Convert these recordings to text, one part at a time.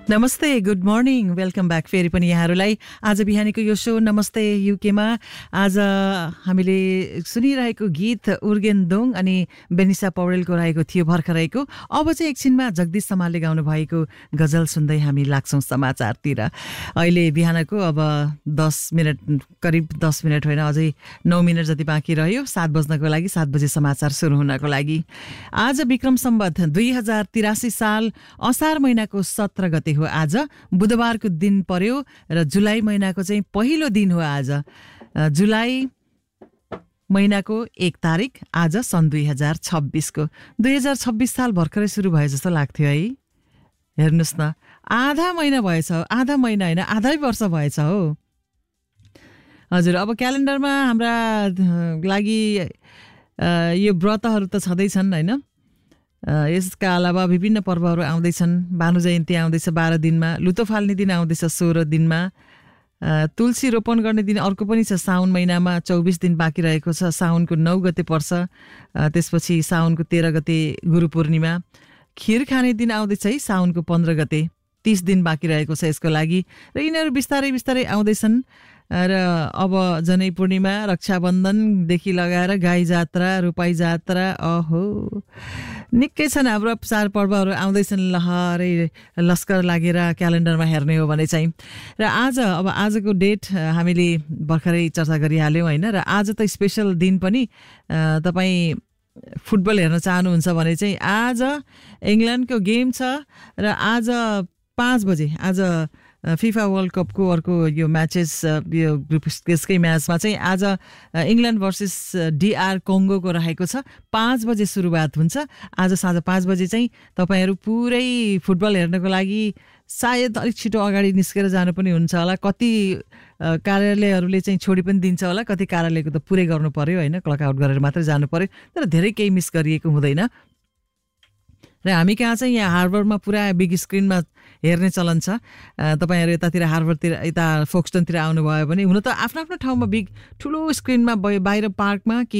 नमस्ते, good morning, welcome back फेरि पनि यहाँहरूलाई आज बिहानीको यो शो नमस्ते युकेमा। आज हामीले सुनिरहेको गीत उर्गेन दोङ अनि बेनिसा पौडेलको रहेको थियो भर्खरैको। अब चाहिँ एकछिनमा जगदीश समालले गाउनु भएको गजल सुन्दै हामी लाग्छौँ समाचारतिर। अहिले बिहानको अब 10 मिनट, करिब 10 मिनट होइन, अझै 9 मिनट जति बाँकी रह्यो 7 बज्नको लागि, 7 बजे समाचार सुरु हुनको लागि। आज विक्रम सम्वत 2083 साल असार महिनाको 17 गते हो। आज बुधबारको दिन पर्यो र जुलाई महिनाको चाहिँ पहिलो दिन हो। आज जुलाई महिनाको 1 तारिक आज सन् 2026 को। 2026 साल भर्खरै सुरु भयो जस्तो लाग्थ्यो है। हेर्नुहोस् न, आधा महिना भएछ, आधा महिना होइन आधै वर्ष भएछ हो। हजुर, अब क्यालेन्डरमा हाम्रा लागि यो व्रतहरू त छँदैछन् होइन। यसका अलावा विभिन्न पर्वहरू आउँदैछन्। भानु जयन्ती आउँदैछ 12 दिनमा, लुतो फाल्ने दिन आउँदैछ 16 दिनमा, तुलसी रोपन गर्ने दिन अर्को पनि छ साउन महिनामा, 24 दिन बाँकी रहेको छ। साउनको 9 गते पर्छ, त्यसपछि साउनको 13 गते गुरु पूर्णिमा। खिर खाने दिन आउँदैछ है साउनको 15 गते, 30 दिन बाँकी रहेको छ यसको लागि। र यिनीहरू बिस्तारै बिस्तारै आउँदैछन्। र अब जनै पूर्णिमा, रक्षाबन्धनदेखि लगाएर गाई जात्रा, रोपाई जात्रा, अहो निकै छन् हाम्रो चाडपर्वहरू आउँदैछन् लहरै लस्कर लागेर क्यालेन्डरमा हेर्ने हो भने चाहिँ। र आज अब आजको डेट हामीले भर्खरै चर्चा गरिहाल्यौँ होइन। र आज त स्पेसल दिन पनि। तपाईँ फुटबल हेर्न चाहनुहुन्छ भने चाहिँ आज इङ्ल्यान्डको गेम छ र आज 5 बजे आज फिफा वर्ल्ड कपको अर्को यो म्याचेस, यो ग्रुप स्टेजकै म्याचमा चाहिँ आज इङ्ल्यान्ड भर्सेस DR कङ्गोको रहेको छ। 5 बजे सुरुवात हुन्छ। आज साँझ 5 बजे चाहिँ तपाईँहरू पुरै फुटबल हेर्नको लागि सायद अलिक छिटो अगाडि निस्केर जानु पनि हुन्छ होला। कति कार्यालयहरूले चाहिँ छोडी पनि दिन्छ होला, कति कार्यालयको त पुरै गर्नु पर्यो होइन, क्लक आउट गरेर मात्रै जानु पर्यो। तर धेरै केही मिस गरिएको हुँदैन। र हामी कहाँ चाहिँ यहाँ हार्बरमा पुरा बिग स्क्रिनमा हेर्ने चलन छ। तपाईँहरू यतातिर हार्बरतिर, यता फोक्सटनतिर आउनुभयो भने, हुन त आफ्नो आफ्नो ठाउँमा बिग ठुलो स्क्रिनमा बाहिर पार्कमा कि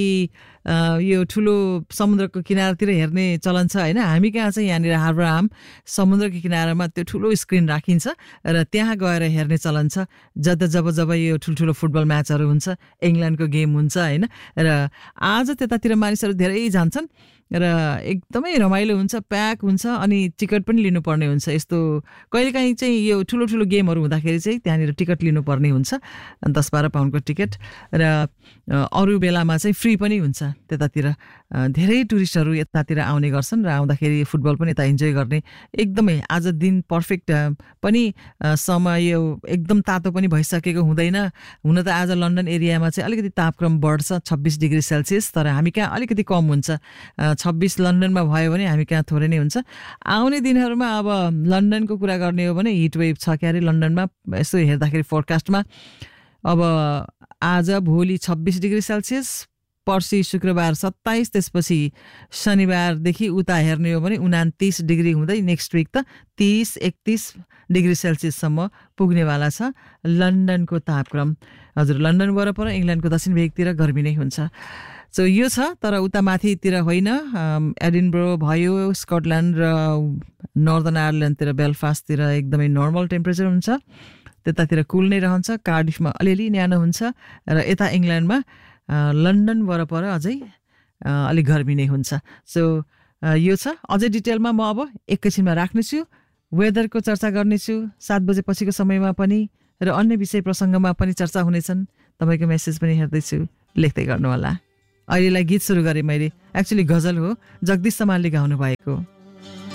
यो ठुलो समुद्रको किनारातिर हेर्ने चलन छ होइन। हामी कहाँ चाहिँ यहाँनिर हार्बर आम समुद्रको किनारामा त्यो ठुलो स्क्रिन राखिन्छ र त्यहाँ गएर हेर्ने चलन छ। जब यो ठुल्ठुलो फुटबल म्याचहरू हुन्छ, इङ्ल्यान्डको गेम हुन्छ होइन। र आज त्यतातिर मानिसहरू धेरै जान्छन् र एकदमै रमाइलो हुन्छ, प्याक हुन्छ अनि टिकट पनि लिनुपर्ने हुन्छ। यस्तो कहिलेकाहीँ चाहिँ यो ठुलो ठुलो गेमहरू हुँदाखेरि चाहिँ त्यहाँनिर टिकट लिनुपर्ने हुन्छ, 10-12 पाउन्डको टिकट। र अरू बेलामा चाहिँ फ्री पनि हुन्छ। त्यतातिर धेरै टुरिस्टहरू यतातिर आउने गर्छन् र आउँदाखेरि फुटबल पनि यता इन्जोय गर्ने। एकदमै आज दिन पर्फेक्ट पनि, समय यो एकदम तातो पनि भइसकेको हुँदैन। हुन त आज लन्डन एरियामा चाहिँ अलिकति तापक्रम बढ्छ 26 डिग्री सेल्सियस, तर हामी कहाँ अलिकति कम हुन्छ। 26 लन्डनमा भयो भने हामी कहाँ थोरै नै हुन्छ। आउने दिनहरूमा अब लन्डनको कुरा गर्ने हो भने हिट वेभ छ क्यारे लन्डनमा। यसो हेर्दाखेरि फोरकास्टमा अब आज भोलि 26 डिग्री सेल्सियस, पर्सि शुक्रबार 27, त्यसपछि शनिबारदेखि उता हेर्ने हो भने 29 डिग्री हुँदै नेक्स्ट विक त 30-31 डिग्री सेल्सियससम्म पुग्नेवाला छ लन्डनको तापक्रम। हजुर, लन्डन वरपर इङ्ल्यान्डको दक्षिण भेगतिर गर्मी नै हुन्छ। सो यो छ। तर उता माथितिर होइन, एडिनब्रो भयो, स्कटल्यान्ड र नर्दर्न आयरल्यान्डतिर, बेलफास्टतिर एकदमै नर्मल टेम्परेचर हुन्छ। त्यतातिर कुल नै रहन्छ। कार्डिफमा अलिअलि न्यानो हुन्छ र यता इङ्ल्यान्डमा लन्डन वरपर अझै अलिक गर्मी नै हुन्छ। सो यो छ। अझै डिटेलमा म अब एकैछिनमा राख्नेछु, वेदरको चर्चा गर्नेछु 7 बजे पछिको समयमा पनि, र अन्य विषय प्रसङ्गमा पनि चर्चा हुनेछन्। तपाईँको मेसेज पनि हेर्दैछु, लेख्दै गर्नुहोला। अहिलेलाई गीत सुरु गरेँ मैले, एक्चुअली गजल हो, जगदीश समालले गाउनु भएको।